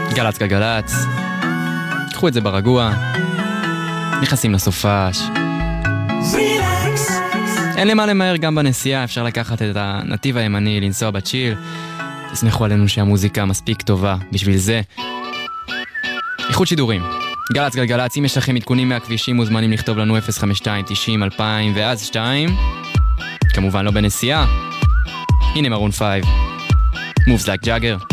גלץ גלגלץ, קחו את זה ברגוע, נכנסים לסופש, אין למה למהר גם בנסיעה, אפשר לקחת את הנתיב הימני, לנסוע בצ'יל, תסמכו עלינו שהמוזיקה מספיק טובה בשביל זה. איכות שידורים, גלץ גלגלץ, אם יש לכם עדכונים מהכבישים מוזמנים לכתוב לנו 052-90-2000 ואז 2, כמובן לא בנסיעה. הנה מרון 5, Moves Like Jagger.